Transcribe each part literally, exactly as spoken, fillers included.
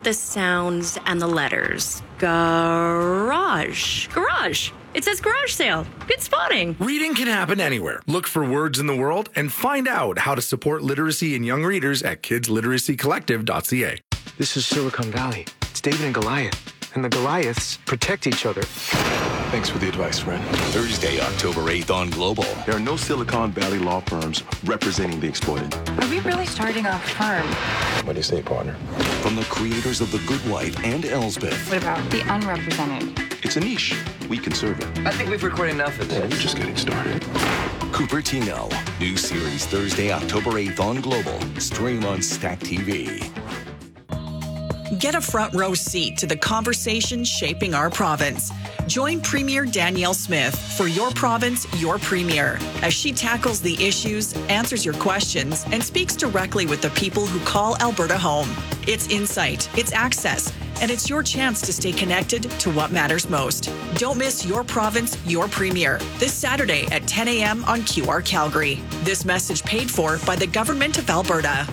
the sounds and the letters. Garage. Garage. It says garage sale. Good spotting. Reading can happen anywhere. Look for words in the world and find out how to support literacy in young readers at kids literacy collective dot c a. This is Silicon Valley. It's David and Goliath. And the Goliaths protect each other. Thanks for the advice, friend. Thursday, October eighth on Global. There are no Silicon Valley law firms representing the exploited. Are we really starting a firm? What do you say, partner? From the creators of The Good Wife and Elsbeth. What about the unrepresented? It's a niche. We can serve it. I think we've recorded enough of this. Yeah, we're just getting started. Cupertino. New series Thursday, October eighth on Global. Stream on Stack T V. Get a front row seat to the conversation shaping our province. Join Premier Danielle Smith for Your Province, Your Premier, as she tackles the issues, answers your questions, and speaks directly with the people who call Alberta home. It's insight, it's access, and it's your chance to stay connected to what matters most. Don't miss Your Province, Your Premier, this Saturday at ten a.m. on Q R Calgary. This message paid for by the Government of Alberta.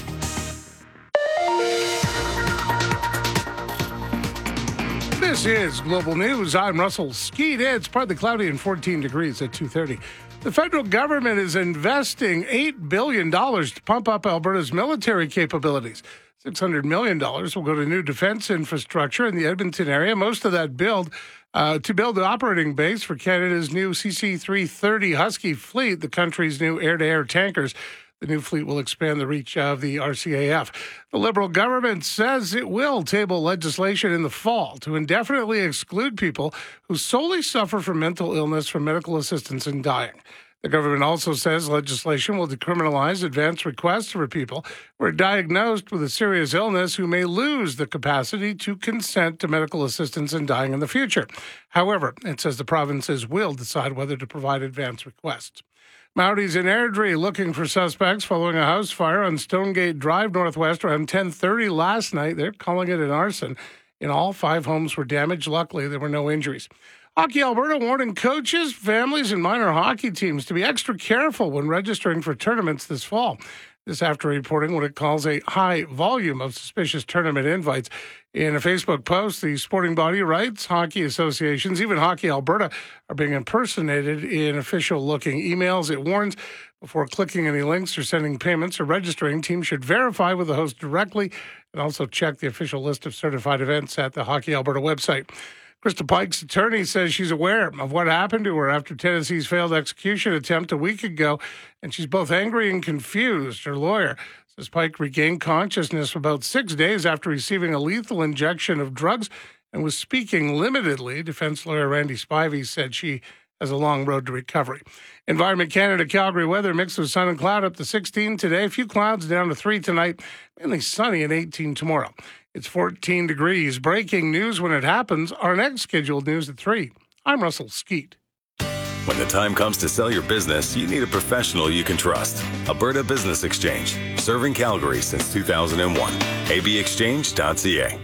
This is Global News. I'm Russell Skeet. It's partly cloudy and fourteen degrees at two thirty. The federal government is investing eight billion dollars to pump up Alberta's military capabilities. six hundred million dollars will go to new defense infrastructure in the Edmonton area. Most of that build uh, to build an operating base for Canada's new C C three thirty Husky fleet, the country's new air-to-air tankers. The new fleet will expand the reach of the R C A F. The Liberal government says it will table legislation in the fall to indefinitely exclude people who solely suffer from mental illness from medical assistance in dying. The government also says legislation will decriminalize advance requests for people who are diagnosed with a serious illness who may lose the capacity to consent to medical assistance in dying in the future. However, it says the provinces will decide whether to provide advance requests. Mounties in Airdrie looking for suspects following a house fire on Stonegate Drive Northwest around ten thirty last night. They're calling it an arson. In all, five homes were damaged. Luckily, there were no injuries. Hockey Alberta warning coaches, families, and minor hockey teams to be extra careful when registering for tournaments this fall. This after reporting what it calls a high volume of suspicious tournament invites. In a Facebook post, the sporting body writes, hockey associations, even Hockey Alberta, are being impersonated in official-looking emails. It warns before clicking any links or sending payments or registering, teams should verify with the host directly and also check the official list of certified events at the Hockey Alberta website. Krista Pike's attorney says she's aware of what happened to her after Tennessee's failed execution attempt a week ago, and she's both angry and confused. Her lawyer says Pike regained consciousness about six days after receiving a lethal injection of drugs and was speaking limitedly. Defense lawyer Randy Spivey said she has a long road to recovery. Environment Canada Calgary weather mixed with sun and cloud up to sixteen today. A few clouds down to three tonight. Mainly sunny and eighteen tomorrow. It's fourteen degrees. Breaking news when it happens. Our next scheduled news at three. I'm Russell Skeet. When the time comes to sell your business, you need a professional you can trust. Alberta Business Exchange, serving Calgary since two thousand one. a b exchange dot c a.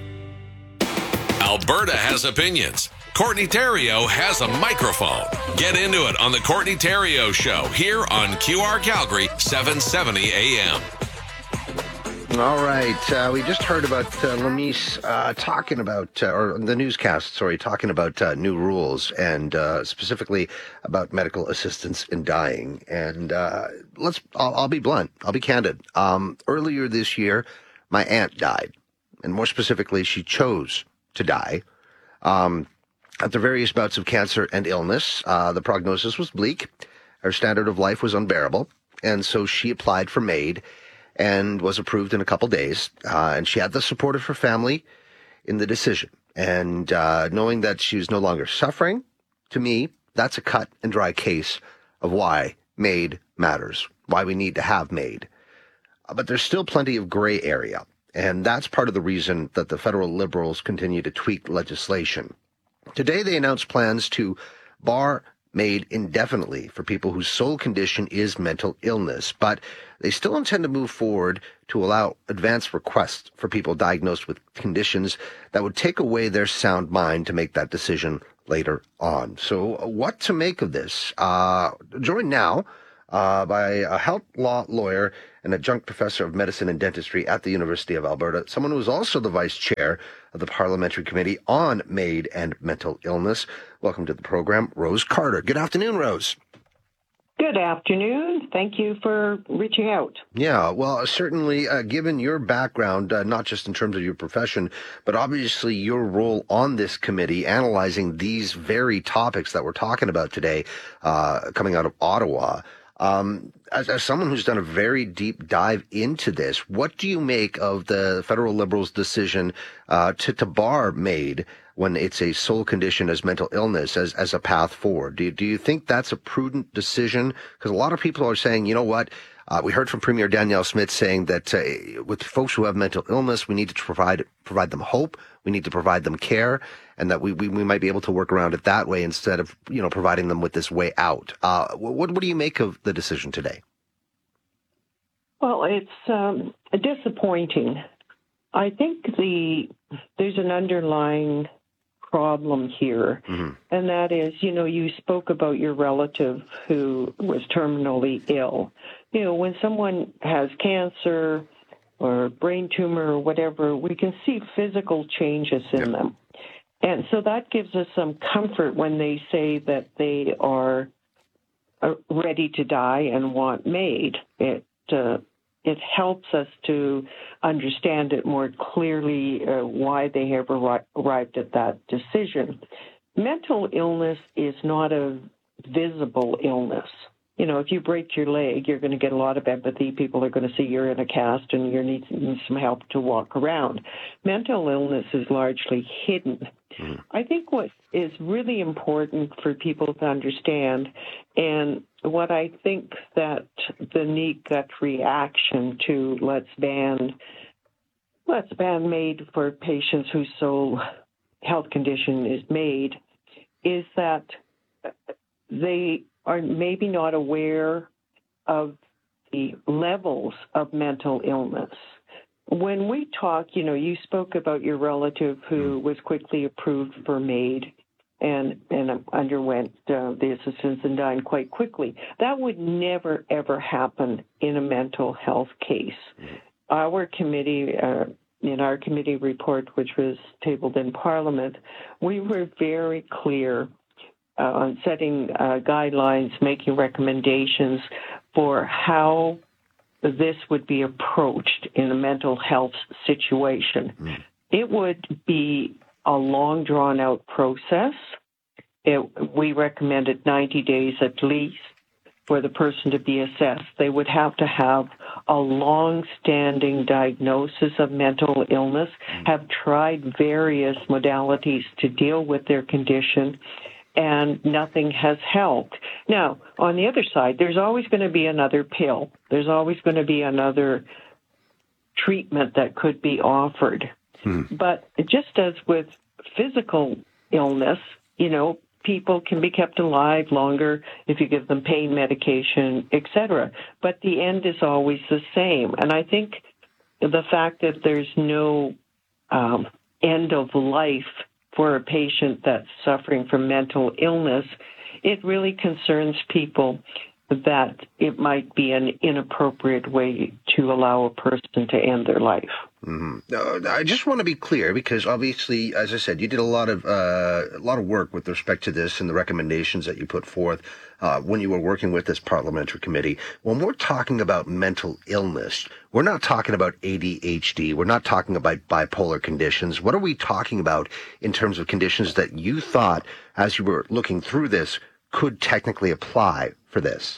Alberta has opinions. Courtney Theriault has a microphone. Get into it on the Courtney Theriault Show here on Q R Calgary, seven seventy A M. All right. Uh, we just heard about uh, Lamise uh, talking about, uh, or the newscast, sorry, talking about uh, new rules and uh, specifically about medical assistance in dying. And uh, let's, I'll, I'll be blunt. I'll be candid. Um, earlier this year, my aunt died. And more specifically, she chose to die. Um, after various bouts of cancer and illness, uh, the prognosis was bleak. Her standard of life was unbearable. And so she applied for MAID and was approved in a couple days. Uh, and she had the support of her family in the decision. And uh, knowing that she was no longer suffering, to me, that's a cut and dry case of why MAID matters, why we need to have MAID. Uh, but there's still plenty of gray area. And that's part of the reason that the federal Liberals continue to tweak legislation. Today, they announced plans to bar MAID indefinitely for people whose sole condition is mental illness, but they still intend to move forward to allow advance requests for people diagnosed with conditions that would take away their sound mind to make that decision later on. So what to make of this? Uh, joined now uh, by a health law lawyer an adjunct professor of medicine and dentistry at the University of Alberta, someone who is also the vice chair of the Parliamentary Committee on MAID and Mental Illness. Welcome to the program, Rose Carter. Good afternoon, Rose. Good afternoon. Thank you for reaching out. Yeah, well, certainly, uh, given your background, uh, not just in terms of your profession, but obviously your role on this committee, analyzing these very topics that we're talking about today, uh, coming out of Ottawa. Um, as, as someone who's done a very deep dive into this, what do you make of the federal Liberals' decision uh, to, to bar MAID when it's a sole condition as mental illness as, as a path forward? Do you, do you think that's a prudent decision? Because a lot of people are saying, you know what, uh, we heard from Premier Danielle Smith saying that uh, with folks who have mental illness, we need to provide provide them hope, we need to provide them care, and that we, we, we might be able to work around it that way instead of, you know, providing them with this way out. Uh, what, what do you make of the decision today? Well, it's um, disappointing. I think the there's an underlying problem here, mm-hmm. and that is, you know, you spoke about your relative who was terminally ill. You know, when someone has cancer or brain tumor or whatever, we can see physical changes in yep. them. And so that gives us some comfort when they say that they are ready to die and want MAID. It uh, it helps us to understand it more clearly uh, why they have arri- arrived at that decision. Mental illness is not a visible illness. You know, if you break your leg, you're going to get a lot of empathy. People are going to see you're in a cast and you need some help to walk around. Mental illness is largely hidden. Mm. I think what is really important for people to understand, and what I think that the knee gut reaction to let's ban, let's ban MAID for patients whose sole health condition is MAID, is that they are maybe not aware of the levels of mental illness. When we talk, you know, you spoke about your relative who was quickly approved for MAID and, and underwent uh, the assistance and died quite quickly. That would never, ever happen in a mental health case. Our committee, uh, in our committee report, which was tabled in Parliament, we were very clear Uh, on setting uh, guidelines, making recommendations for how this would be approached in a mental health situation. Mm. It would be a long, drawn-out process. It, we recommended ninety days at least for the person to be assessed. They would have to have a long-standing diagnosis of mental illness, mm. have tried various modalities to deal with their condition, and nothing has helped. Now, on the other side, there's always going to be another pill. There's always going to be another treatment that could be offered. Hmm. But just as with physical illness, you know, people can be kept alive longer if you give them pain medication, et cetera. But the end is always the same. And I think the fact that there's no um, end of life for a patient that's suffering from mental illness, it really concerns people that it might be an inappropriate way to allow a person to end their life. Mm-hmm. Uh, I just want to be clear, because obviously, as I said, you did a lot of uh, a lot of work with respect to this and the recommendations that you put forth uh, when you were working with this parliamentary committee. When we're talking about mental illness, we're not talking about A D H D. We're not talking about bipolar conditions. What are we talking about in terms of conditions that you thought, as you were looking through this, could technically apply for this?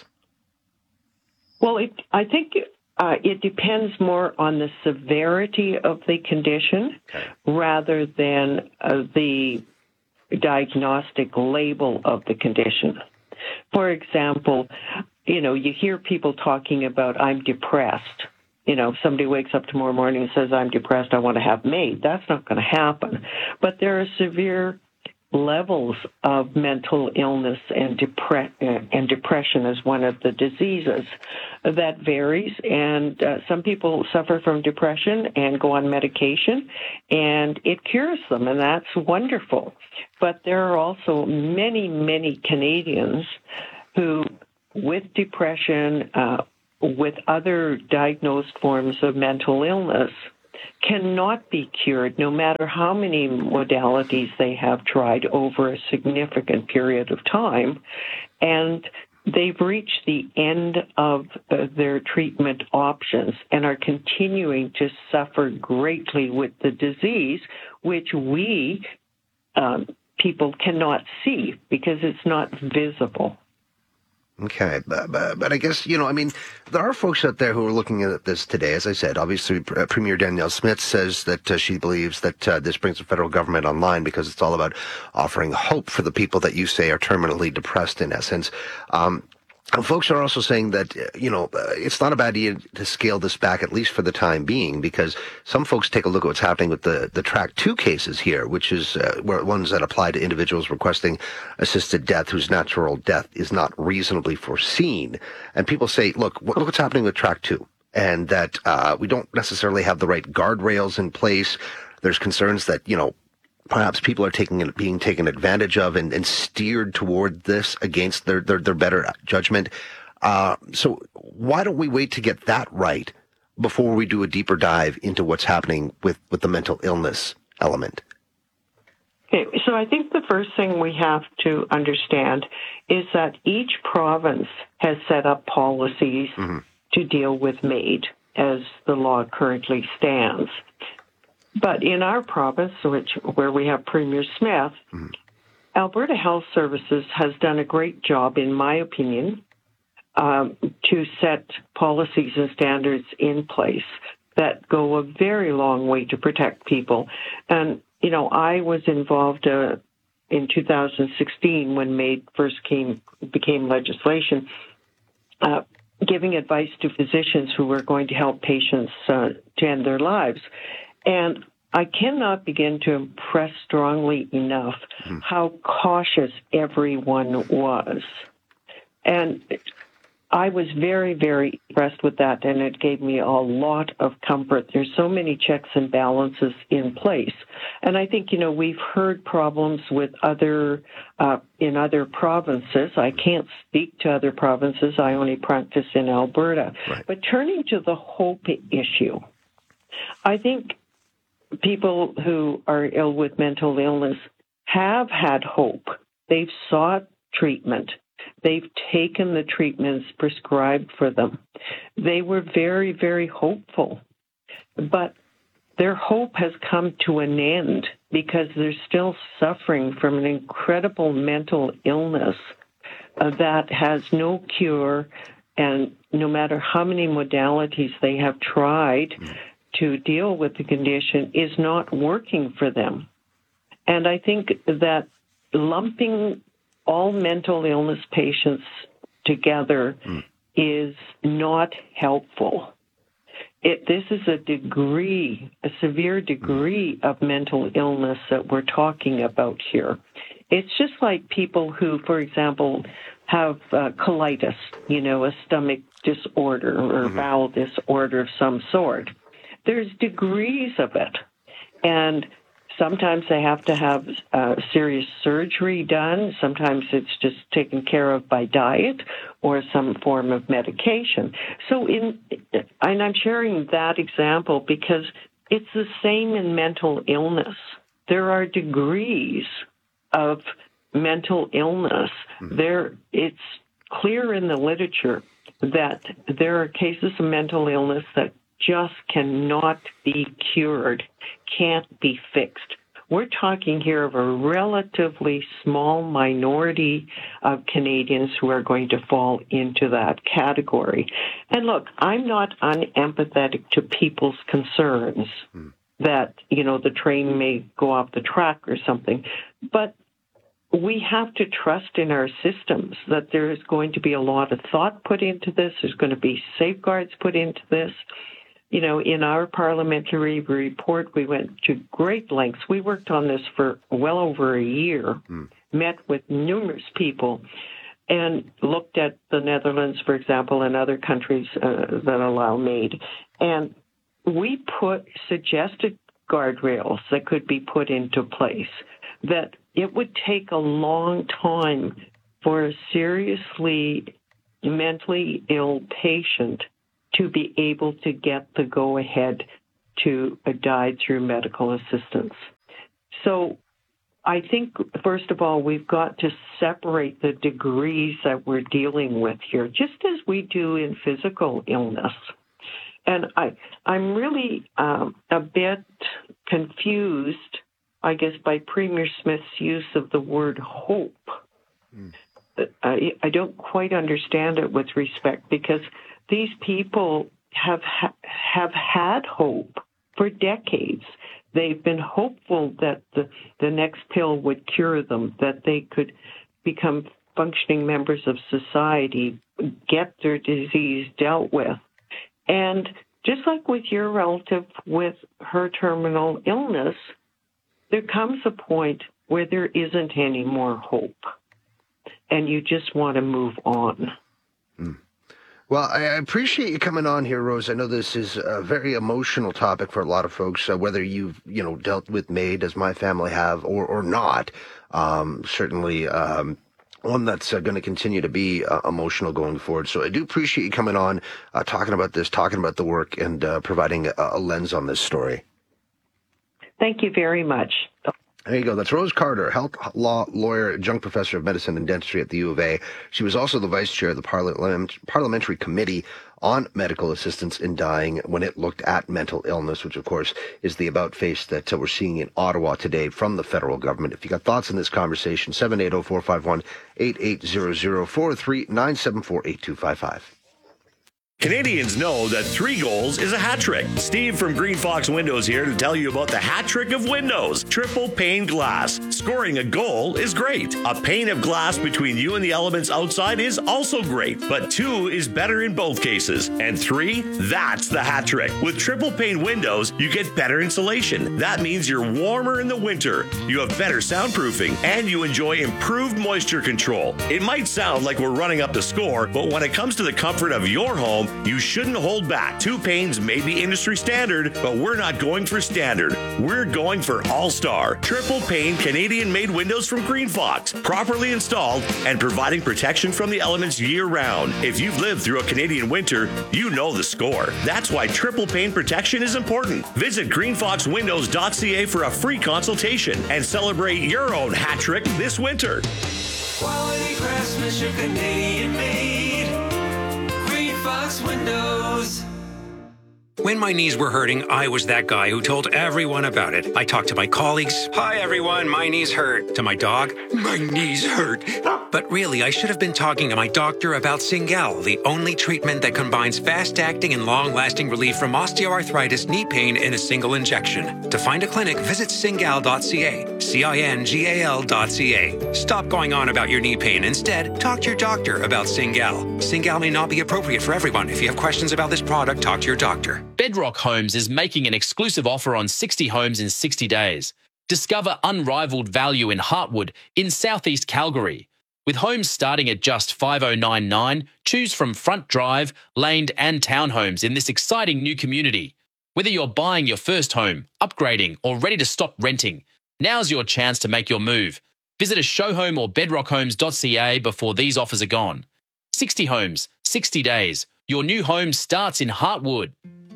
Well, it, I think uh, it depends more on the severity of the condition okay. rather than uh, the diagnostic label of the condition. For example, you know, you hear people talking about, I'm depressed. You know, somebody wakes up tomorrow morning and says, I'm depressed, I want to have MAID. That's not going to happen. But there are severe levels of mental illness and, depre- and depression as one of the diseases. That varies, and uh, some people suffer from depression and go on medication, and it cures them, and that's wonderful. But there are also many, many Canadians who, with depression, uh, with other diagnosed forms of mental illness cannot be cured no matter how many modalities they have tried over a significant period of time. And they've reached the end of uh, their treatment options and are continuing to suffer greatly with the disease, which we um, people cannot see because it's not visible. Okay, but, but, but I guess, you know, I mean, there are folks out there who are looking at this today. As I said, obviously, uh, Premier Danielle Smith says that uh, she believes that uh, this brings the federal government online because it's all about offering hope for the people that you say are terminally depressed, in essence. Um, And folks are also saying that, you know, uh, it's not a bad idea to scale this back, at least for the time being, because some folks take a look at what's happening with the, the track two cases here, which is uh, where ones that apply to individuals requesting assisted death whose natural death is not reasonably foreseen. And people say, look, look what's happening with track two, and that uh, we don't necessarily have the right guardrails in place. There's concerns that, you know, perhaps people are taking being taken advantage of and, and steered toward this against their, their, their better judgment. Uh, so why don't we wait to get that right before we do a deeper dive into what's happening with, with the mental illness element? Okay, so I think the first thing we have to understand is that each province has set up policies mm-hmm. to deal with MAID as the law currently stands. But in our province, which where we have Premier Smith, mm-hmm. Alberta Health Services has done a great job, in my opinion, um, to set policies and standards in place that go a very long way to protect people. And, you know, I was involved uh, in two thousand sixteen when MAID first came became legislation, uh, giving advice to physicians who were going to help patients uh, to end their lives. And I cannot begin to impress strongly enough mm. how cautious everyone was. And I was very, very impressed with that, and it gave me a lot of comfort. There's so many checks and balances in place. And I think, you know, we've heard problems with other, uh, in other provinces. I can't speak to other provinces. I only practice in Alberta. Right. But turning to the hope issue, I think people who are ill with mental illness have had hope. They've sought treatment. They've taken the treatments prescribed for them. They were very, very hopeful. But their hope has come to an end because they're still suffering from an incredible mental illness uh, that has no cure, and no matter how many modalities they have tried to deal with the condition, is not working for them. And I think that lumping all mental illness patients together mm. is not helpful. It, this is a degree, a severe degree of mental illness that we're talking about here. It's just like people who, for example, have uh, colitis, you know, a stomach disorder or mm-hmm. bowel disorder of some sort. There's degrees of it. And sometimes they have to have uh, serious surgery done. Sometimes it's just taken care of by diet or some form of medication. So in, and I'm sharing that example because it's the same in mental illness. There are degrees of mental illness. Mm-hmm. There, it's clear in the literature that there are cases of mental illness that just cannot be cured, can't be fixed. We're talking here of a relatively small minority of Canadians who are going to fall into that category. And look, I'm not unempathetic to people's concerns mm. that, you know, the train may go off the track or something, but we have to trust in our systems that there is going to be a lot of thought put into this. There's going to be safeguards put into this. You know, in our parliamentary report, we went to great lengths. We worked on this for well over a year, mm. met with numerous people, and looked at the Netherlands, for example, and other countries uh, that allow MAID. And we put suggested guardrails that could be put into place, that it would take a long time for a seriously mentally ill patient to be able to get the go-ahead to uh, die through medical assistance. So I think, first of all, we've got to separate the degrees that we're dealing with here, just as we do in physical illness. And I, I'm really um, a bit confused, I guess, by Premier Smith's use of the word hope. Mm. I, I don't quite understand it with respect, because these people have ha- have had hope for decades. They've been hopeful that the, the next pill would cure them, that they could become functioning members of society, get their disease dealt with. And just like with your relative with her terminal illness, there comes a point where there isn't any more hope, and you just want to move on. Mm. Well, I appreciate you coming on here, Rose. I know this is a very emotional topic for a lot of folks, uh, whether you've, you know, dealt with MAID, as my family have, or, or not. Um, certainly um, one that's uh, going to continue to be uh, emotional going forward. So I do appreciate you coming on, uh, talking about this, talking about the work, and uh, providing a, a lens on this story. Thank you very much. There you go. That's Rose Carter, health law lawyer, adjunct professor of medicine and dentistry at the U of A. She was also the vice chair of the Parliament, Parliamentary Committee on Medical Assistance in Dying when it looked at mental illness, which, of course, is the about face that uh, we're seeing in Ottawa today from the federal government. If you got thoughts on this conversation, seven eight zero, four five one, eight eight zero zero, four three nine seven four, eight two five five. Canadians know that three goals is a hat trick. Steve from Green Fox Windows here to tell you about the hat trick of windows. Triple pane glass. Scoring a goal is great. A pane of glass between you and the elements outside is also great, but two is better in both cases. And three, that's the hat trick. With triple pane windows, you get better insulation. That means you're warmer in the winter, you have better soundproofing, and you enjoy improved moisture control. It might sound like we're running up the score, but when it comes to the comfort of your home, you shouldn't hold back. Two panes may be industry standard, but we're not going for standard. We're going for all-star. Triple pane Canadian-made windows from Green Fox, properly installed and providing protection from the elements year-round. If you've lived through a Canadian winter, you know the score. That's why triple pane protection is important. Visit green fox windows dot c a for a free consultation and celebrate your own hat trick this winter. Quality craftsmanship, Canadian-made. Fox Windows. When my knees were hurting, I was that guy who told everyone about it. I talked to my colleagues. Hi, everyone. My knees hurt. To my dog. My knees hurt. But really, I should have been talking to my doctor about Cingal, the only treatment that combines fast-acting and long-lasting relief from osteoarthritis knee pain in a single injection. To find a clinic, visit cingal dot c a. C I N G A L dot C A. Stop going on about your knee pain. Instead, talk to your doctor about Cingal. Cingal may not be appropriate for everyone. If you have questions about this product, talk to your doctor. Bedrock Homes is making an exclusive offer on sixty homes in sixty days. Discover unrivaled value in Heartwood in southeast Calgary. With homes starting at just five thousand nine hundred ninety-nine dollars, choose from front drive, laned and townhomes in this exciting new community. Whether you're buying your first home, upgrading or ready to stop renting, now's your chance to make your move. Visit a show home or bedrock homes dot c a before these offers are gone. sixty homes, sixty days. Your new home starts in Heartwood.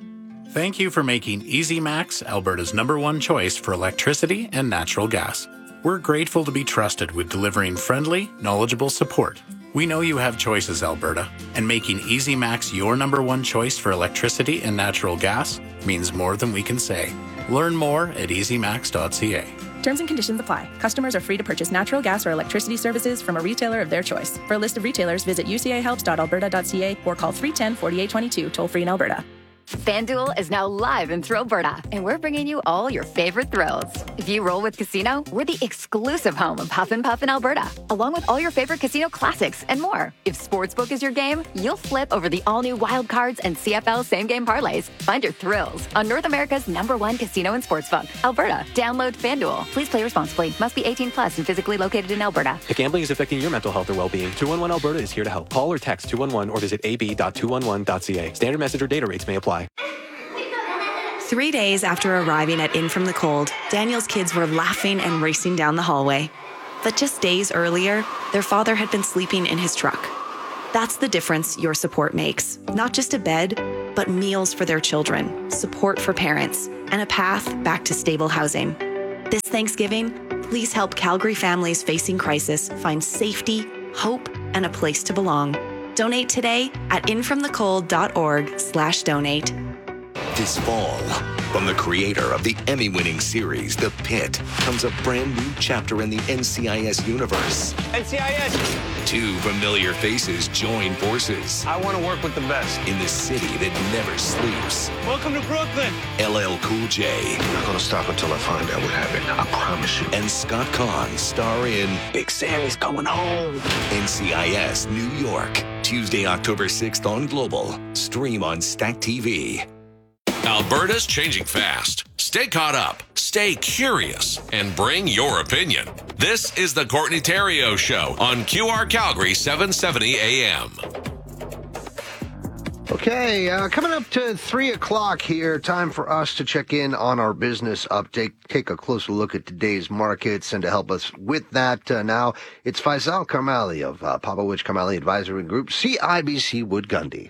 Thank you for making Easy Max Alberta's number one choice for electricity and natural gas. We're grateful to be trusted with delivering friendly, knowledgeable support. We know you have choices, Alberta, and making Easy Max your number one choice for electricity and natural gas means more than we can say. Learn more at easy max dot c a. Terms and conditions apply. Customers are free to purchase natural gas or electricity services from a retailer of their choice. For a list of retailers, visit u c a helps dot alberta dot c a or call three one zero, four eight two two, toll free in Alberta. FanDuel is now live in Thrillberta, and we're bringing you all your favorite thrills. If you roll with Casino, we're the exclusive home of Huff and Puff in Alberta, along with all your favorite casino classics and more. If Sportsbook is your game, you'll flip over the all-new Wild Cards and C F L same-game parlays. Find your thrills on North America's number one casino and sportsbook, Alberta. Download FanDuel. Please play responsibly. Must be eighteen plus and physically located in Alberta. If gambling is affecting your mental health or well-being, two one one Alberta is here to help. Call or text two one one or visit a b dot two one one dot c a. Standard message or data rates may apply. Three days after arriving at In From the Cold, Daniel's kids were laughing and racing down the hallway. But just days earlier, their father had been sleeping in his truck. That's the difference your support makes. Not just a bed, but meals for their children, support for parents, and a path back to stable housing. This Thanksgiving, please help Calgary families facing crisis find safety, hope, and a place to belong. Donate today at infromthecold.org slash donate. This fall, from the creator of the Emmy-winning series The Pit, comes a brand new chapter in the N C I S universe. N C I S! Two familiar faces join forces. I want to work with the best. In the city that never sleeps. Welcome to Brooklyn! L L Cool J. I'm not going to stop until I find out what happened. I promise you. And Scott Conn star in Big Sammy's Coming Home. N C I S New York. Tuesday, October sixth on Global. Stream on Stack T V. Alberta's changing fast. Stay caught up, stay curious, and bring your opinion. This is the Courtney Theriault Show on Q R Calgary seven seventy A M. Okay, uh, coming up to three o'clock here, time for us to check in on our business update, take a closer look at today's markets, and to help us with that uh, now, it's Faisal Karmali of uh, Popowich Karmali Advisory Group, C I B C Wood Gundy.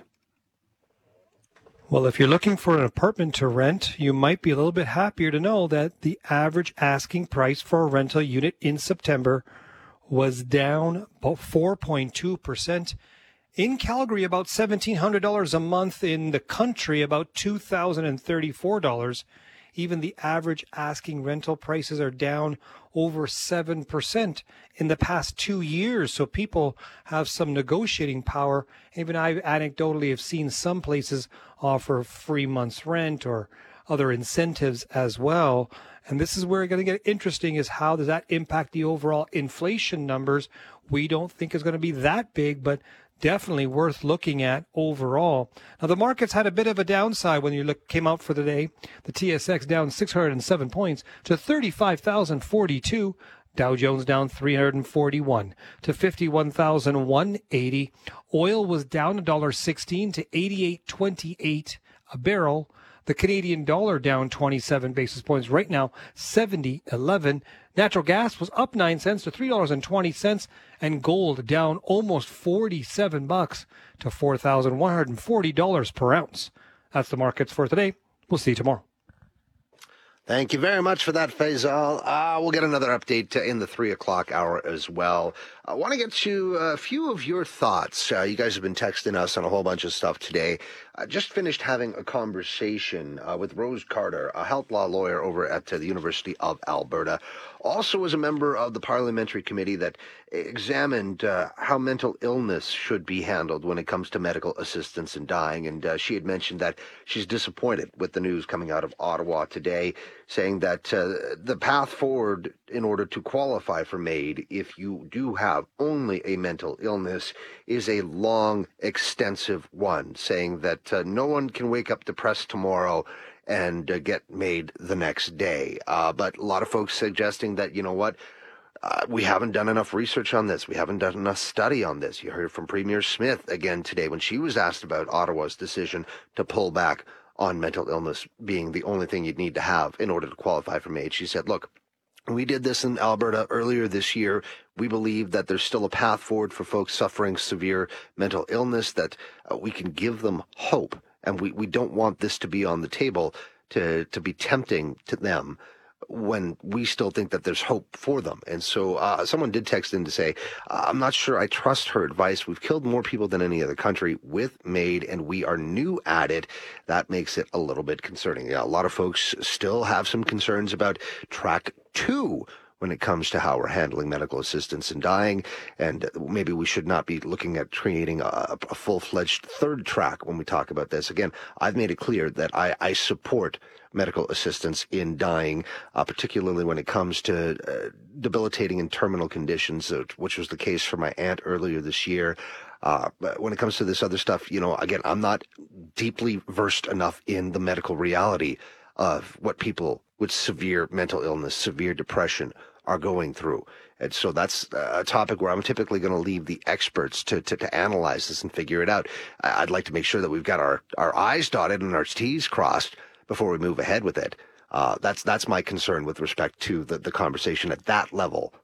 Well, if you're looking for an apartment to rent, you might be a little bit happier to know that the average asking price for a rental unit in September was down about four point two percent. In Calgary, about seventeen hundred dollars a month. In the country, about two thousand thirty-four dollars. Even the average asking rental prices are down over seven percent in the past two years. So people have some negotiating power. Even I anecdotally have seen some places offer free month's rent or other incentives as well. And this is where it's going to get interesting, is how does that impact the overall inflation numbers? We don't think it's going to be that big, but definitely worth looking at overall. Now, the markets had a bit of a downside when you look came out for the day. The T S X down six hundred seven points to thirty-five thousand forty-two. Dow Jones down three hundred forty-one to fifty-one thousand one hundred eighty. Oil was down one dollar sixteen to eighty-eight twenty-eight a barrel. The Canadian dollar down twenty-seven basis points right now, seventy eleven. Natural gas was up nine cents to three dollars and twenty cents, and gold down almost forty-seven bucks to four thousand one hundred forty dollars per ounce. That's the markets for today. We'll see you tomorrow. Thank you very much for that, Faisal. Uh, we'll get another update uh, in the three o'clock hour as well. I want to get to a few of your thoughts. Uh, you guys have been texting us on a whole bunch of stuff today. I just finished having a conversation uh, with Rose Carter, a health law lawyer over at uh, the University of Alberta. Also was a member of the parliamentary committee that examined uh, how mental illness should be handled when it comes to medical assistance in dying. And uh, she had mentioned that she's disappointed with the news coming out of Ottawa today, saying that uh, the path forward in order to qualify for MAID, if you do have only a mental illness, is a long, extensive one, saying that uh, no one can wake up depressed tomorrow and uh, get MAID the next day. Uh, but a lot of folks suggesting that, you know what, uh, we haven't done enough research on this. We haven't done enough study on this. You heard from Premier Smith again today when she was asked about Ottawa's decision to pull back on mental illness being the only thing you'd need to have in order to qualify for MAID. She said, look, we did this in Alberta earlier this year. We believe that there's still a path forward for folks suffering severe mental illness, that uh, we can give them hope. And we, we don't want this to be on the table to, to be tempting to them when we still think that there's hope for them. And so uh, someone did text in to say, I'm not sure I trust her advice. We've killed more people than any other country with MAID, and we are new at it. That makes it a little bit concerning. Yeah, a lot of folks still have some concerns about track two when it comes to how we're handling medical assistance in dying, and maybe we should not be looking at creating a, a full-fledged third track when we talk about this. Again, I've made it clear that I, I support medical assistance in dying, uh, particularly when it comes to uh, debilitating and terminal conditions, uh, which was the case for my aunt earlier this year. Uh, but when it comes to this other stuff, you know, again, I'm not deeply versed enough in the medical reality of what people with severe mental illness, severe depression are going through. And so that's a topic where I'm typically going to leave the experts to, to, to analyze this and figure it out. I'd like to make sure that we've got our, our I's dotted and our T's crossed before we move ahead with it. Uh, that's that's my concern with respect to the, the conversation at that level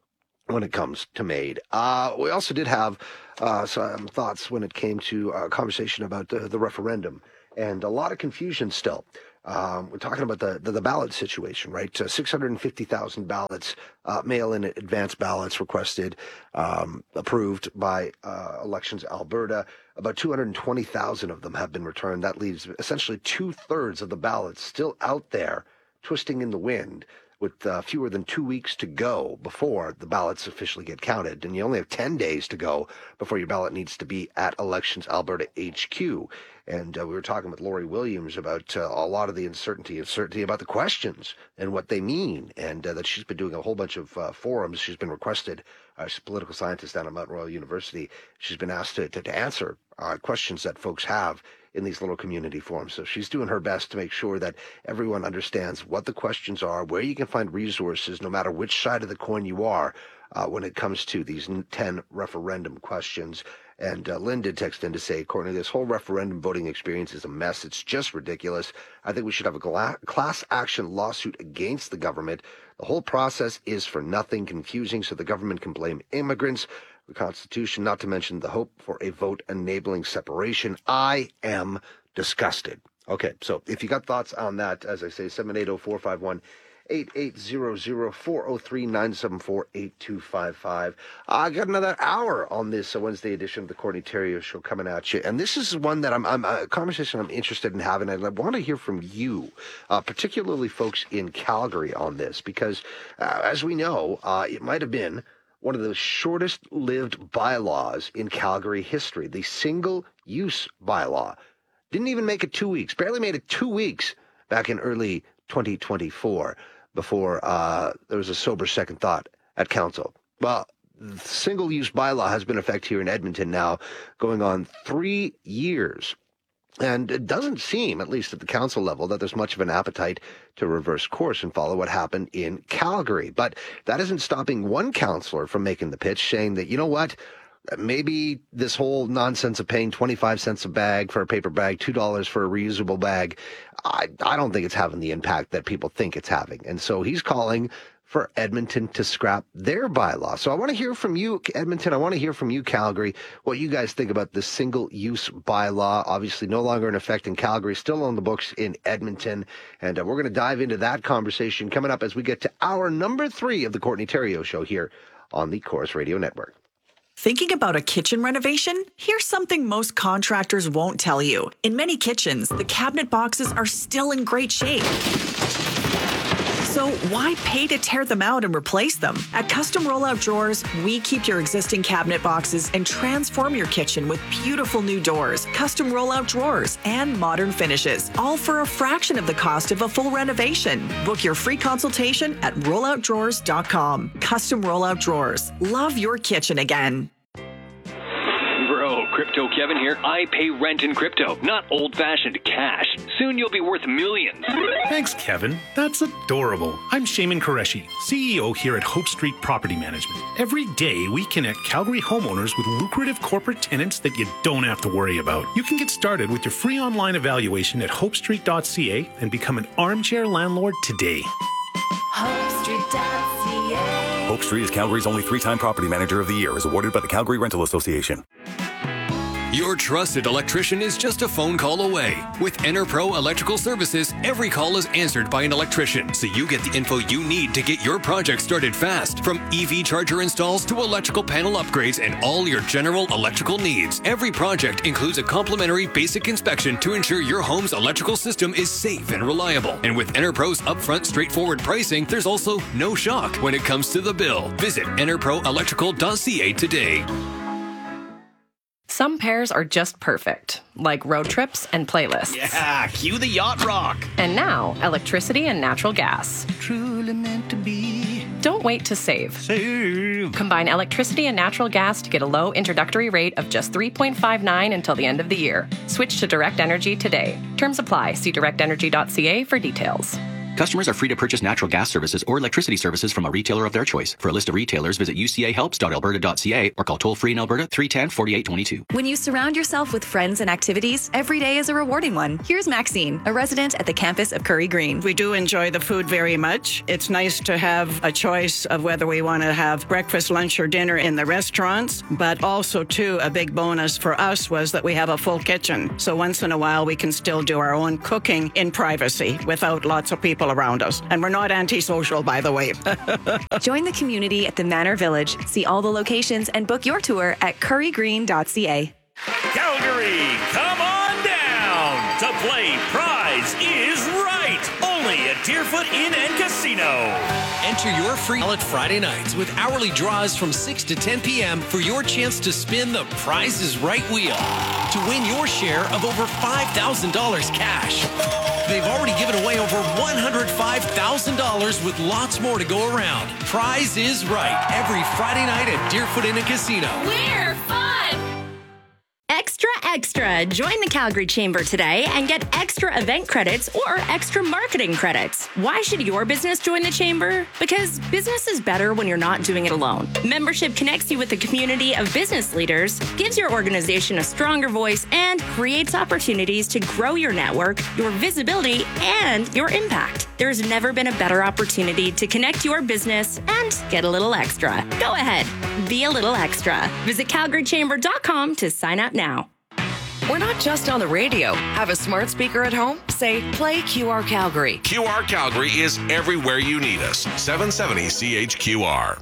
when it comes to MAID. Uh, we also did have uh, some thoughts when it came to a conversation about the, the referendum, and a lot of confusion still. Um, we're talking about the, the, the ballot situation, right? Uh, six hundred fifty thousand ballots, uh, mail-in advance ballots requested, um, approved by uh, Elections Alberta. About two hundred twenty thousand of them have been returned. That leaves essentially two-thirds of the ballots still out there twisting in the wind, with uh, fewer than two weeks to go before the ballots officially get counted. And you only have ten days to go before your ballot needs to be at Elections Alberta H Q. And uh, we were talking with Lori Williams about uh, a lot of the uncertainty, uncertainty about the questions and what they mean, and uh, that she's been doing a whole bunch of uh, forums. She's been requested, uh, she's a political scientist down at Mount Royal University. She's been asked to, to, to answer uh, questions that folks have in these little community forums. So she's doing her best to make sure that everyone understands what the questions are, where you can find resources, no matter which side of the coin you are, uh, when it comes to these ten referendum questions. And uh, Lynn did text in to say, Courtney, this whole referendum voting experience is a mess. It's just ridiculous. I think we should have a gla- class action lawsuit against the government. The whole process is for nothing, confusing, so the government can blame immigrants, the Constitution, not to mention the hope for a vote enabling separation. I am disgusted. Okay, so if you got thoughts on that, as I say, seven eight zero, four five one, eight eight zero zero, four zero three, nine seven four, eight two five five. I got another hour on this uh, Wednesday edition of the Courtney Theriault Show coming at you. And this is one that I'm, I'm a conversation I'm interested in having, and I want to hear from you, uh, particularly folks in Calgary on this, because uh, as we know, uh, it might have been one of the shortest-lived bylaws in Calgary history, the single-use bylaw. Didn't even make it two weeks, barely made it two weeks back in early twenty twenty-four before uh, there was a sober second thought at council. Well, the single-use bylaw has been in effect here in Edmonton now, going on three years. And it doesn't seem, at least at the council level, that there's much of an appetite to reverse course and follow what happened in Calgary. But that isn't stopping one councillor from making the pitch, saying that, you know what, maybe this whole nonsense of paying twenty-five cents a bag for a paper bag, two dollars for a reusable bag, I, I don't think it's having the impact that people think it's having. And so he's calling for Edmonton to scrap their bylaw. So I want to hear from you, Edmonton. I want to hear from you, Calgary, what you guys think about the single-use bylaw. Obviously no longer in effect in Calgary, still on the books in Edmonton. And uh, we're going to dive into that conversation coming up as we get to hour number three of the Courtney Theriault Show here on the Corus Radio Network. Thinking about a kitchen renovation? Here's something most contractors won't tell you. In many kitchens, the cabinet boxes are still in great shape. So why pay to tear them out and replace them? At Custom Rollout Drawers, we keep your existing cabinet boxes and transform your kitchen with beautiful new doors, custom rollout drawers, and modern finishes, all for a fraction of the cost of a full renovation. Book your free consultation at rollout drawers dot com. Custom Rollout Drawers. Love your kitchen again. Bro, Crypto Kevin here. I pay rent in crypto, not old-fashioned cash. Soon you'll be worth millions. Thanks, Kevin. That's adorable. I'm Shaman Qureshi, C E O here at Hope Street Property Management. Every day, we connect Calgary homeowners with lucrative corporate tenants that you don't have to worry about. You can get started with your free online evaluation at hope street dot c a and become an armchair landlord today. hope street dot c a Hope Street is Calgary's only three-time property manager of the year, as awarded by the Calgary Rental Association. Your trusted electrician is just a phone call away. With EnerPro Electrical Services, every call is answered by an electrician, so you get the info you need to get your project started fast. From E V charger installs to electrical panel upgrades and all your general electrical needs. Every project includes a complimentary basic inspection to ensure your home's electrical system is safe and reliable. And with EnerPro's upfront, straightforward pricing, there's also no shock when it comes to the bill. Visit ener pro electrical dot c a today. Some pairs are just perfect, like road trips and playlists. Yeah, cue the yacht rock. And now, electricity and natural gas. Truly meant to be. Don't wait to save. Save. Combine electricity and natural gas to get a low introductory rate of just three point five nine until the end of the year. Switch to Direct Energy today. Terms apply. See direct energy dot c a for details. Customers are free to purchase natural gas services or electricity services from a retailer of their choice. For a list of retailers, visit u c a helps dot alberta dot c a or call toll-free in Alberta three one zero, four eight two two. When you surround yourself with friends and activities, every day is a rewarding one. Here's Maxine, a resident at the campus of Curry Green. We do enjoy the food very much. It's nice to have a choice of whether we want to have breakfast, lunch, or dinner in the restaurants, but also, too, a big bonus for us was that we have a full kitchen. So once in a while, we can still do our own cooking in privacy without lots of people around us. And we're not antisocial, by the way. Join the community at the Manor Village. See all the locations and book your tour at curry green dot c a. Calgary, come on down to play Prize is Right, only at Deerfoot Inn and Casino. Enter your free ballot Friday nights with hourly draws from six to ten p.m. for your chance to spin the Prize is Right wheel to win your share of over five thousand dollars cash. They've already given away over one hundred five thousand dollars with lots more to go around. Prize is Right every Friday night at Deerfoot Inn and Casino. We're fun! Extra, extra. Join the Calgary Chamber today and get extra event credits or extra marketing credits. Why should your business join the Chamber? Because business is better when you're not doing it alone. Membership connects you with a community of business leaders, gives your organization a stronger voice, and creates opportunities to grow your network, your visibility, and your impact. There's never been a better opportunity to connect your business and get a little extra. Go ahead, be a little extra. Visit calgary chamber dot com to sign up now. We're not just on the radio. Have a smart speaker at home? Say, play Q R Calgary. Q R Calgary is everywhere you need us. seven seventy C H Q R.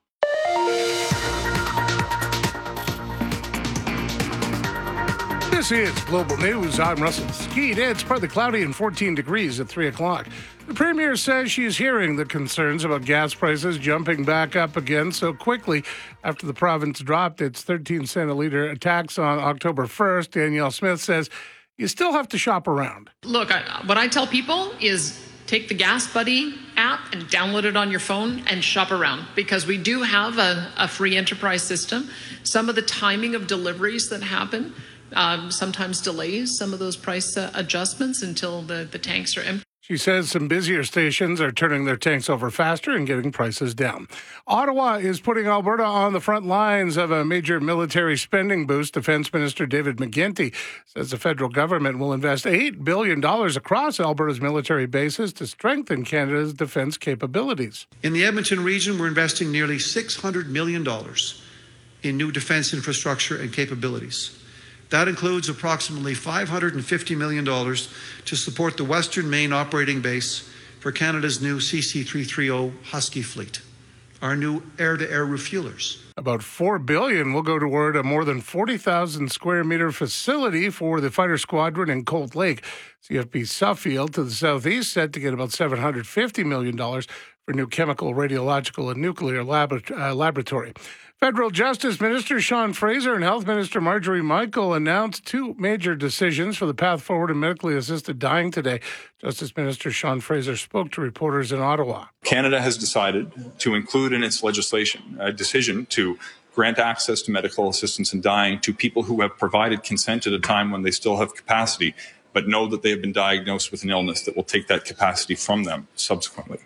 This is Global News. I'm Russell Skeet. It's partly cloudy and fourteen degrees at three o'clock. The Premier says she's hearing the concerns about gas prices jumping back up again so quickly after the province dropped its thirteen cent a litre tax on October first. Danielle Smith says you still have to shop around. Look, I, what I tell people is take the Gas Buddy app and download it on your phone and shop around, because we do have a, a free enterprise system. Some of the timing of deliveries that happen Um, sometimes delays some of those price uh, adjustments until the, the tanks are empty. She says some busier stations are turning their tanks over faster and getting prices down. Ottawa is putting Alberta on the front lines of a major military spending boost. Defense Minister David McGuinty says the federal government will invest eight billion dollars across Alberta's military bases to strengthen Canada's defense capabilities. In the Edmonton region, we're investing nearly six hundred million dollars in new defense infrastructure and capabilities. That includes approximately five hundred fifty million dollars to support the Western Main operating base for Canada's new C C three thirty Husky fleet, our new air-to-air refuelers. About four billion dollars will go toward a more than forty thousand square meter facility for the fighter squadron in Cold Lake. C F B Suffield to the southeast set to get about seven hundred fifty million dollars for new chemical, radiological, and nuclear lab- uh, laboratory. Federal Justice Minister Sean Fraser and Health Minister Marjorie Michael announced two major decisions for the path forward in medically assisted dying today. Justice Minister Sean Fraser spoke to reporters in Ottawa. Canada has decided to include in its legislation a decision to grant access to medical assistance in dying to people who have provided consent at a time when they still have capacity, but know that they have been diagnosed with an illness that will take that capacity from them subsequently.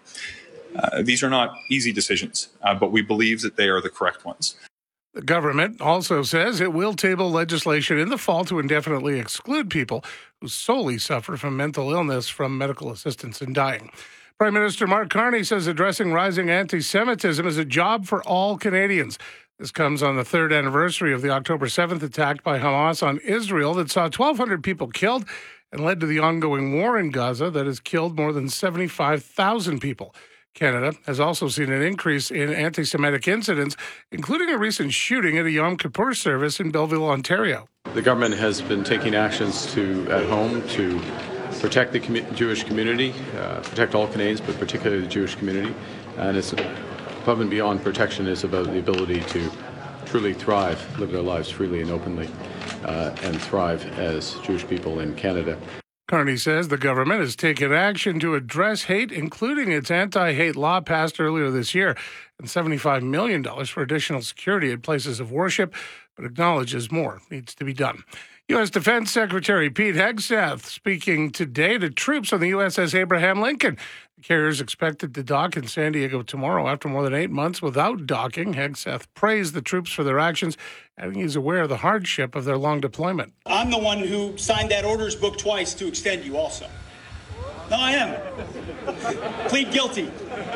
Uh, these are not easy decisions, uh, but we believe that they are the correct ones. The government also says it will table legislation in the fall to indefinitely exclude people who solely suffer from mental illness from medical assistance in dying. Prime Minister Mark Carney says addressing rising anti-Semitism is a job for all Canadians. This comes on the third anniversary of the October seventh attack by Hamas on Israel that saw twelve hundred people killed and led to the ongoing war in Gaza that has killed more than seventy-five thousand people. Canada has also seen an increase in anti-Semitic incidents, including a recent shooting at a Yom Kippur service in Belleville, Ontario. The government has been taking actions to at home to protect the commu- Jewish community, uh, protect all Canadians, but particularly the Jewish community. And it's above and beyond protection. It's about the ability to truly thrive, live their lives freely and openly, uh, and thrive as Jewish people in Canada. Carney says the government has taken action to address hate, including its anti-hate law passed earlier this year, and seventy-five million dollars for additional security at places of worship, but acknowledges more needs to be done. U S. Defense Secretary Pete Hegseth speaking today to troops on the U S S Abraham Lincoln. The carrier is expected to dock in San Diego tomorrow after more than eight months without docking. Hegseth praised the troops for their actions, adding he's aware of the hardship of their long deployment. I'm the one who signed that orders book twice to extend you also. No, I am. Plead guilty.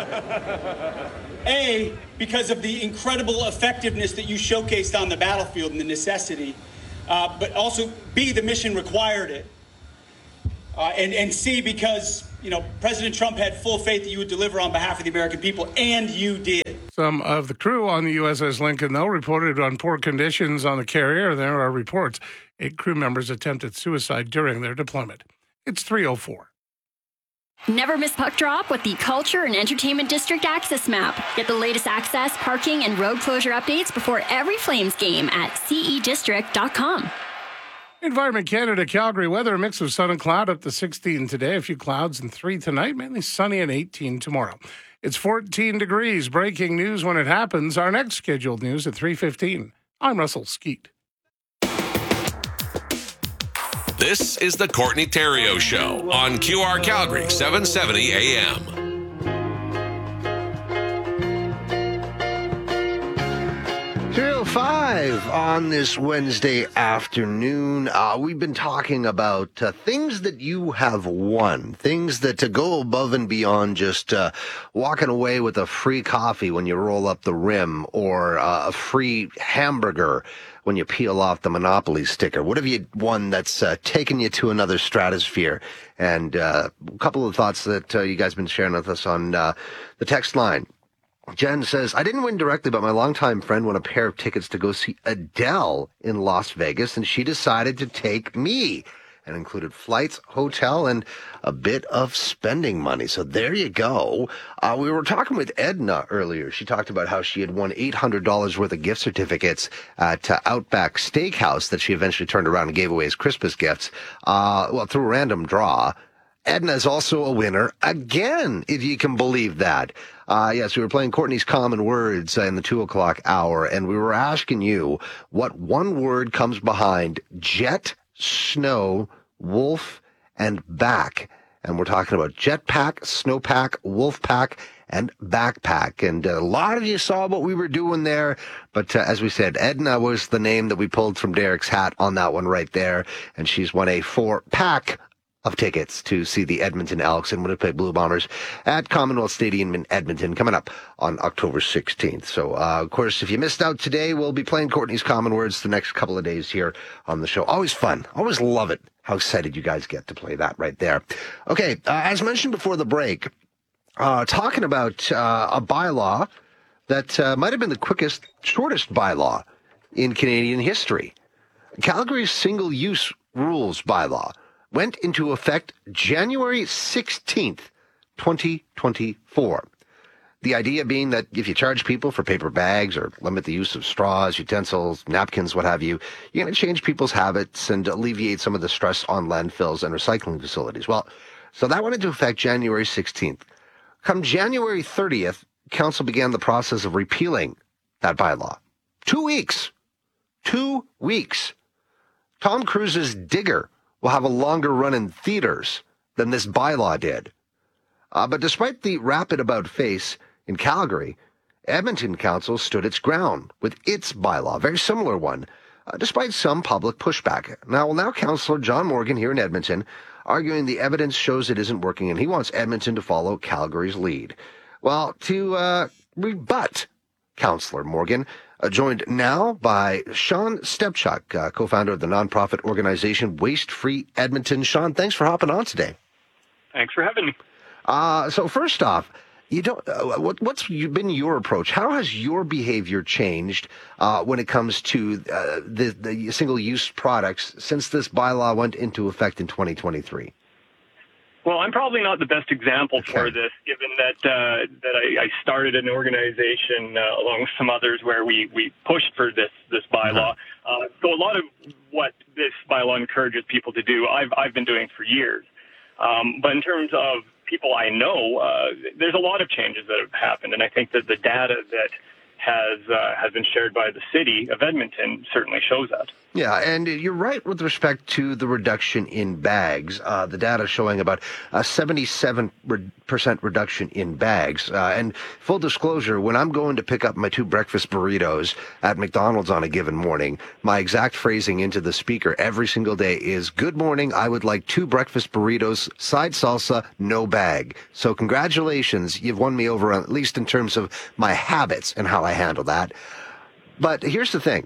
A, because of the incredible effectiveness that you showcased on the battlefield and the necessity. Uh, but also, B, the mission required it. Uh, and, and C, because, you know, President Trump had full faith that you would deliver on behalf of the American people, and you did. Some of the crew on the U S S Lincoln, though, reported on poor conditions on the carrier. There are reports eight crew members attempted suicide during their deployment. It's three oh four. Never miss Puck Drop with the Culture and Entertainment District Access Map. Get the latest access, parking, and road closure updates before every Flames game at c e district dot com. Environment Canada, Calgary weather, a mix of sun and cloud up to sixteen today, a few clouds and three tonight, mainly sunny and eighteen tomorrow. It's fourteen degrees. Breaking news when it happens. Our next scheduled news at three fifteen. I'm Russell Skeet. This is the Courtney Theriault Show on Q R Calgary, seven seventy A M. three oh five on this Wednesday afternoon. Uh, we've been talking about uh, things that you have won, things that to go above and beyond just uh, walking away with a free coffee when you roll up the rim or uh, a free hamburger when you peel off the Monopoly sticker. What have you won that's uh, taken you to another stratosphere? And uh, a couple of thoughts that uh, you guys have been sharing with us on uh, the text line. Jen says, I didn't win directly, but my longtime friend won a pair of tickets to go see Adele in Las Vegas, and she decided to take me. And included flights, hotel, and a bit of spending money. So there you go. Uh, we were talking with Edna earlier. She talked about how she had won eight hundred dollars worth of gift certificates at uh, Outback Steakhouse that she eventually turned around and gave away as Christmas gifts, uh, well, through a random draw. Edna is also a winner again, if you can believe that. Uh, yes, we were playing Courtney's Common Words uh, in the two o'clock hour, and we were asking you what one word comes behind jet, snow, wolf, and back. And we're talking about jetpack, snowpack, wolf pack, and backpack. And a lot of you saw what we were doing there. But uh, as we said, Edna was the name that we pulled from Derek's hat on that one right there. And she's won a four-pack of tickets to see the Edmonton Elks and Winnipeg Blue Bombers at Commonwealth Stadium in Edmonton coming up on October sixteenth. So, uh, of course, if you missed out today, we'll be playing Courtney's Common Words the next couple of days here on the show. Always fun. Always love it. How excited you guys get to play that right there. Okay, uh, as mentioned before the break, uh, talking about uh, a bylaw that uh, might have been the quickest, shortest bylaw in Canadian history. Calgary's single-use rules bylaw went into effect January sixteenth, twenty twenty-four. The idea being that if you charge people for paper bags or limit the use of straws, utensils, napkins, what have you, you're going to change people's habits and alleviate some of the stress on landfills and recycling facilities. Well, so that went into effect January sixteenth. Come January thirtieth, Council began the process of repealing that bylaw. Two weeks. Two weeks. Tom Cruise's Digger will have a longer run in theaters than this bylaw did. Uh, but despite the rapid about-face in Calgary, Edmonton Council stood its ground with its bylaw, a very similar one, uh, despite some public pushback. Now, well, now Councillor John Morgan here in Edmonton arguing the evidence shows it isn't working, and he wants Edmonton to follow Calgary's lead. Well, to uh, rebut Councillor Morgan, Uh, joined now by Sean Stepchuk, uh, co-founder of the nonprofit organization Waste Free Edmonton. Sean, thanks for hopping on today. Thanks for having me. Uh, so first off, you don't. Uh, what, what's been your approach? How has your behavior changed uh, when it comes to uh, the, the single-use products since this bylaw went into effect in twenty twenty-three? Well, I'm probably not the best example okay. for this, given that uh, that I, I started an organization uh, along with some others where we, we pushed for this this bylaw. Uh, so a lot of what this bylaw encourages people to do, I've I've been doing for years. Um, but in terms of people I know, uh, there's a lot of changes that have happened, and I think that the data that has uh, has been shared by the city of Edmonton certainly shows that. Yeah, and you're right with respect to the reduction in bags. Uh, the data showing about a seventy-seven percent reduction in bags. Uh, and full disclosure, when I'm going to pick up my two breakfast burritos at McDonald's on a given morning, my exact phrasing into the speaker every single day is, "Good morning, I would like two breakfast burritos, side salsa, no bag." So congratulations, you've won me over, at least in terms of my habits and how I handle that. But here's the thing.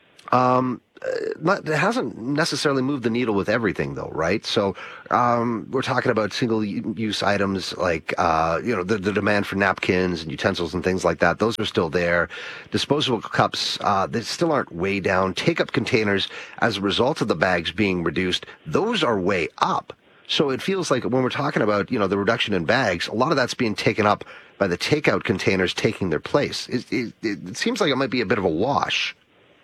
Um, Not, it hasn't necessarily moved the needle with everything, though, right? So um, we're talking about single-use items like, uh, you know, the, the demand for napkins and utensils and things like that. Those are still there. Disposable cups, uh, they still aren't way down. Take-up containers, as a result of the bags being reduced, those are way up. So it feels like when we're talking about, you know, the reduction in bags, a lot of that's being taken up by the takeout containers taking their place. It, it, it seems like it might be a bit of a wash.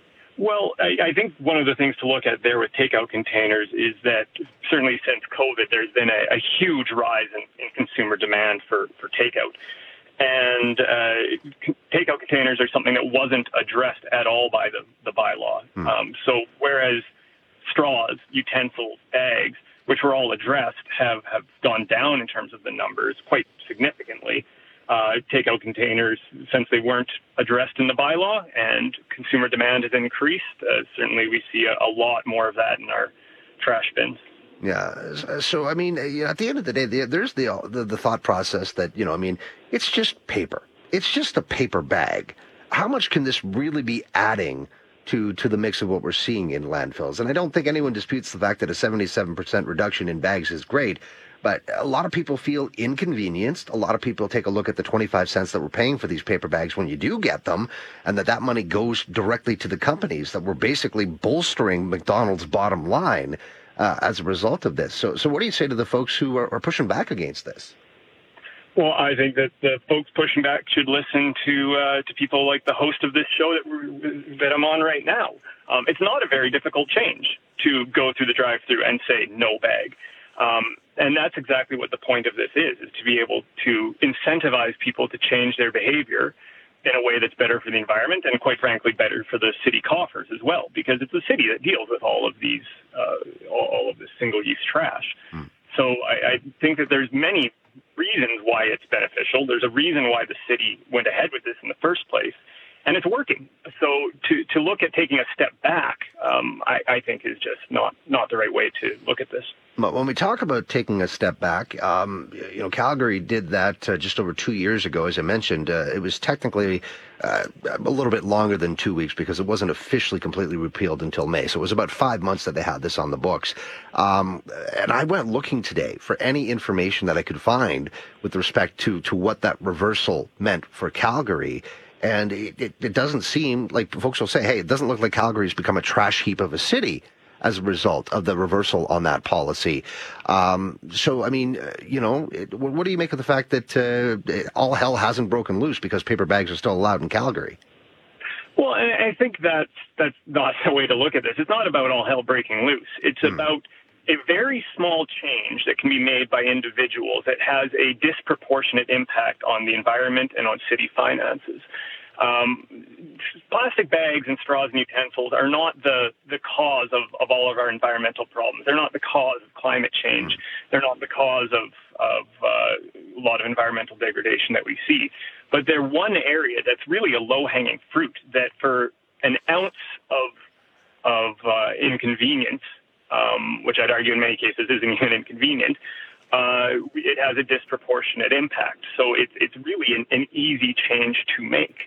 Well, I, I think one of the things to look at there with takeout containers is that certainly since COVID, there's been a, a huge rise in, in consumer demand for, for takeout. And uh, takeout containers are something that wasn't addressed at all by the, the bylaw. Hmm. Um, so whereas straws, utensils, bags, which were all addressed, have, have gone down in terms of the numbers quite significantly. Uh, takeout containers, since they weren't addressed in the bylaw and consumer demand has increased, uh, certainly we see a, a lot more of that in our trash bins. Yeah. So, I mean, you know, at the end of the day, there's the, the the thought process that, you know, I mean, it's just paper. It's just a paper bag. How much can this really be adding to to the mix of what we're seeing in landfills? And I don't think anyone disputes the fact that a seventy-seven percent reduction in bags is great. But a lot of people feel inconvenienced. A lot of people take a look at the twenty-five cents that we're paying for these paper bags when you do get them, and that that money goes directly to the companies that were basically bolstering McDonald's bottom line uh, as a result of this. So, so what do you say to the folks who are, are pushing back against this? Well, I think that the folks pushing back should listen to uh, to people like the host of this show that we're, that I'm on right now. Um, it's not a very difficult change to go through the drive-thru and say no bag. Um, and that's exactly what the point of this is, is to be able to incentivize people to change their behavior in a way that's better for the environment and, quite frankly, better for the city coffers as well, because it's the city that deals with all of these, uh, all of this single-use trash. Hmm. So I, I think that there's many reasons why it's beneficial. There's a reason why the city went ahead with this in the first place, and it's working. So to, to look at taking a step back, um, I, I think is just not, not the right way to look at this. But when we talk about taking a step back, um, you know, Calgary did that uh, just over two years ago, as I mentioned. Uh, it was technically uh, a little bit longer than two weeks because it wasn't officially completely repealed until May. So it was about five months that they had this on the books. Um, and I went looking today for any information that I could find with respect to, to what that reversal meant for Calgary. And it, it, it doesn't seem like folks will say, hey, it doesn't look like Calgary's become a trash heap of a city as a result of the reversal on that policy. Um, so, I mean, uh, you know, it, what do you make of the fact that uh, all hell hasn't broken loose because paper bags are still allowed in Calgary? Well, I think that's, that's not the way to look at this. It's not about all hell breaking loose. It's hmm. about a very small change that can be made by individuals that has a disproportionate impact on the environment and on city finances. Um, plastic bags and straws and utensils are not the, the cause of, of all of our environmental problems. They're not the cause of climate change. They're not the cause of, of uh, a lot of environmental degradation that we see. But they're one area that's really a low-hanging fruit that for an ounce of, of uh, inconvenience, um, which I'd argue in many cases isn't even inconvenient, uh, it has a disproportionate impact. So it, it's really an, an easy change to make.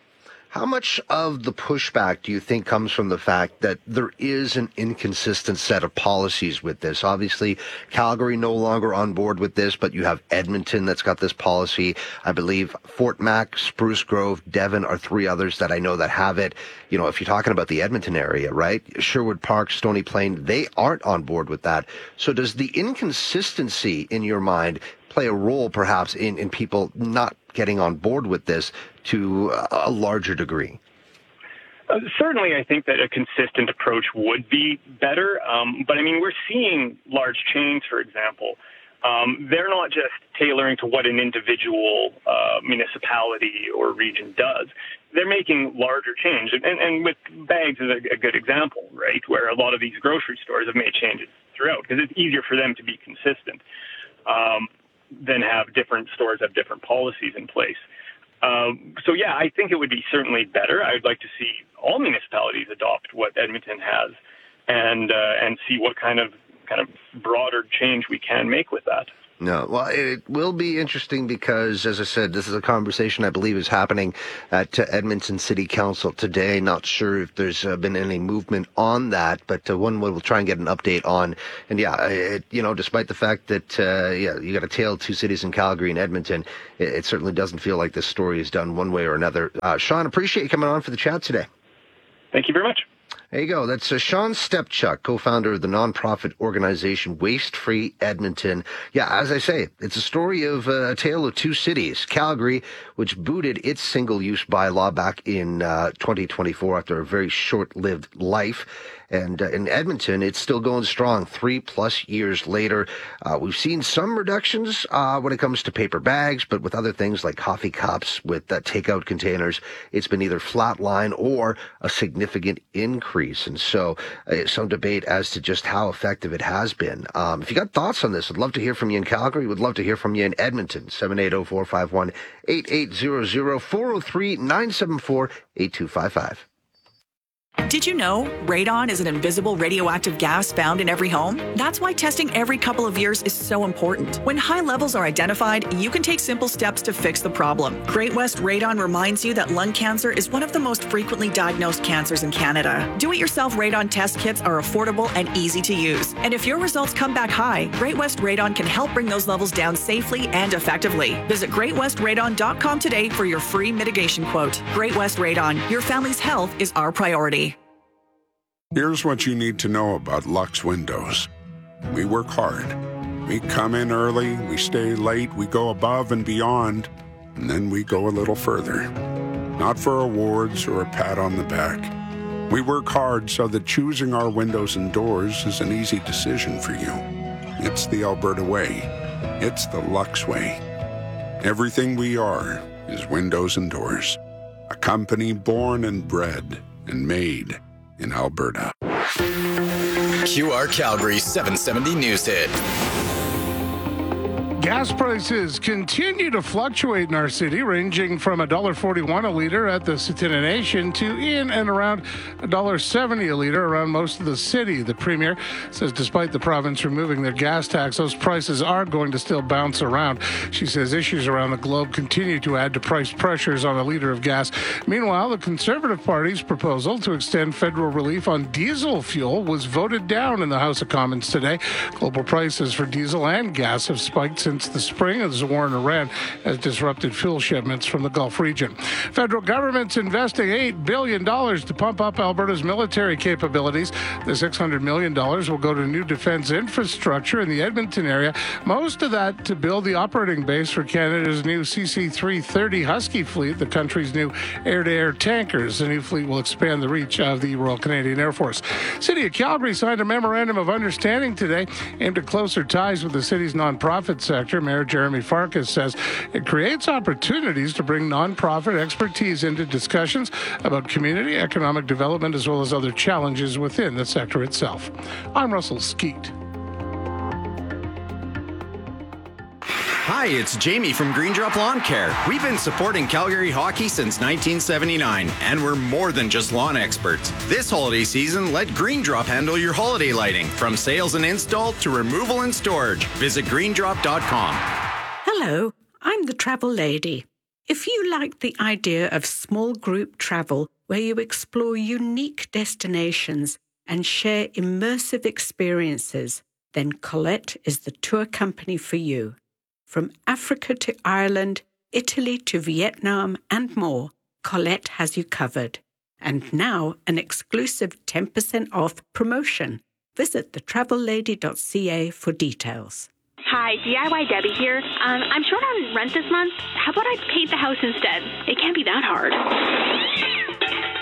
How much of the pushback do you think comes from the fact that there is an inconsistent set of policies with this? Obviously, Calgary no longer on board with this, but you have Edmonton that's got this policy. I believe Fort Mac, Spruce Grove, Devon are three others that I know that have it. You know, if you're talking about the Edmonton area, right? Sherwood Park, Stony Plain, they aren't on board with that. So does the inconsistency in your mind play a role perhaps in, in people not getting on board with this to a larger degree? Uh, certainly, I think that a consistent approach would be better. Um, but, I mean, we're seeing large chains, for example, Um, they're not just tailoring to what an individual uh, municipality or region does. They're making larger change. And, and with bags is a, a good example, right, where a lot of these grocery stores have made changes throughout because it's easier for them to be consistent um, than have different stores have different policies in place. Um, so, yeah, I think it would be certainly better. I would like to see all municipalities adopt what Edmonton has and uh, and see what kind of kind of broader change we can make with that. No, well, it will be interesting because, as I said, this is a conversation I believe is happening at uh, Edmonton City Council today. Not sure if there's uh, been any movement on that, but uh, one we'll try and get an update on. And yeah, it, you know, despite the fact that, uh, yeah, you got a tale of two cities in Calgary and Edmonton, it, it certainly doesn't feel like this story is done one way or another. Uh, Sean, appreciate you coming on for the chat today. Thank you very much. There you go. That's uh, Sean Stepchuk, co-founder of the nonprofit organization Waste Free Edmonton. Yeah, as I say, it's a story of uh, a tale of two cities. Calgary, which booted its single-use bylaw back in uh, twenty twenty-four after a very short-lived life. And uh, in Edmonton, it's still going strong three plus years later. Uh, we've seen some reductions uh, when it comes to paper bags, but with other things like coffee cups, with uh, takeout containers, it's been either flatline or a significant increase. And so uh, some debate as to just how effective it has been. Um, if you got thoughts on this, I'd love to hear from you in Calgary. Would love to hear from you in Edmonton. seven eight zero, four five one, eight eight zero zero, four oh three, nine seven four, eight two five five. Did you know radon is an invisible radioactive gas found in every home? That's why testing every couple of years is so important. When high levels are identified, you can take simple steps to fix the problem. Great West Radon reminds you that lung cancer is one of the most frequently diagnosed cancers in Canada. Do-it-yourself radon test kits are affordable and easy to use. And if your results come back high, Great West Radon can help bring those levels down safely and effectively. Visit great west radon dot com today for your free mitigation quote. Great West Radon, your family's health is our priority. Here's what you need to know about Lux Windows. We work hard. We come in early, we stay late, we go above and beyond, and then we go a little further. Not for awards or a pat on the back. We work hard so that choosing our windows and doors is an easy decision for you. It's the Alberta way. It's the Lux way. Everything we are is windows and doors. A company born and bred and made in Alberta. Q R Calgary seven seventy News Hit. Gas prices continue to fluctuate in our city, ranging from one dollar forty-one a litre at the Tsuut'ina Nation to in and around one dollar seventy a litre around most of the city. The Premier says despite the province removing their gas tax, those prices are going to still bounce around. She says issues around the globe continue to add to price pressures on a litre of gas. Meanwhile, the Conservative Party's proposal to extend federal relief on diesel fuel was voted down in the House of Commons today. Global prices for diesel and gas have spiked since the spring as the war in Iran has disrupted fuel shipments from the Gulf region. Federal government's investing eight billion dollars to pump up Alberta's military capabilities. The six hundred million dollars will go to new defense infrastructure in the Edmonton area, most of that to build the operating base for Canada's new C C three thirty Husky fleet, the country's new air-to-air tankers. The new fleet will expand the reach of the Royal Canadian Air Force. City of Calgary signed a memorandum of understanding today aimed at closer ties with the city's nonprofit sector. Mayor Jeremy Farkas says it creates opportunities to bring nonprofit expertise into discussions about community economic development as well as other challenges within the sector itself. I'm Russell Skeet. Hi, it's Jamie from Green Drop Lawn Care. We've been supporting Calgary hockey since nineteen seventy-nine, and we're more than just lawn experts. This holiday season, let Green Drop handle your holiday lighting, from sales and install to removal and storage. Visit green drop dot com. Hello, I'm the travel lady. If you like the idea of small group travel where you explore unique destinations and share immersive experiences, then Colette is the tour company for you. From Africa to Ireland, Italy to Vietnam and more, Colette has you covered. And now an exclusive ten percent off promotion. Visit the travel lady dot c a for details. Hi, D I Y Debbie here. Um, I'm short on rent this month. How about I paint the house instead? It can't be that hard.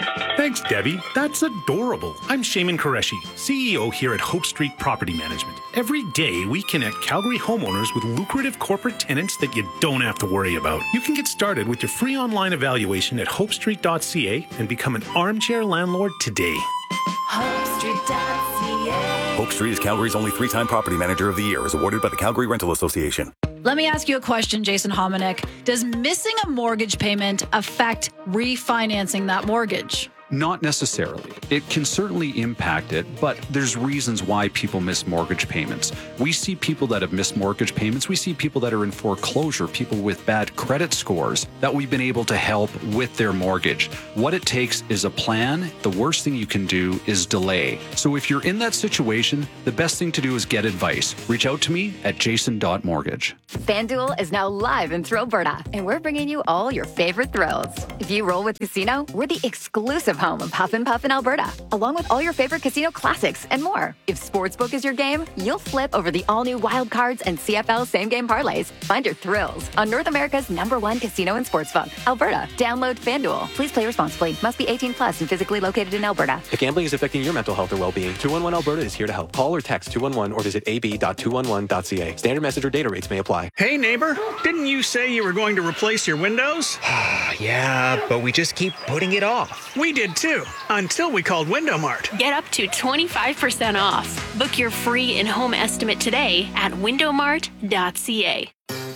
Thanks, Debbie. That's adorable. I'm Shaman Qureshi, C E O here at Hope Street Property Management. Every day, we connect Calgary homeowners with lucrative corporate tenants that you don't have to worry about. You can get started with your free online evaluation at hope street dot c a and become an armchair landlord today. hope street dot c a. Hope Street is Calgary's only three-time property manager of the year, is awarded by the Calgary Rental Association. Let me ask you a question, Jason Hominick. Does missing a mortgage payment affect refinancing that mortgage? Not necessarily. It can certainly impact it, but there's reasons why people miss mortgage payments. We see people that have missed mortgage payments. We see people that are in foreclosure, people with bad credit scores that we've been able to help with their mortgage. What it takes is a plan. The worst thing you can do is delay. So if you're in that situation, the best thing to do is get advice. Reach out to me at jason dot mortgage. FanDuel is now live in Thrillberta, and we're bringing you all your favorite thrills. If you roll with Casino, we're the exclusive home of Huff and Puff in Alberta, along with all your favorite casino classics and more. If Sportsbook is your game, you'll flip over the all-new Wild Cards and C F L same-game parlays. Find your thrills on North America's number one casino and sportsbook, Alberta. Download FanDuel. Please play responsibly. Must be eighteen plus and physically located in Alberta. If gambling is affecting your mental health or well-being, two one one Alberta is here to help. Call or text two one one or visit a b dot two one one dot c a. Standard message or data rates may apply. Hey, neighbor, didn't you say you were going to replace your windows? Yeah, but we just keep putting it off. We did too, until we called Window Mart. Get up to twenty-five percent off. Book your free in-home estimate today at window mart dot c a.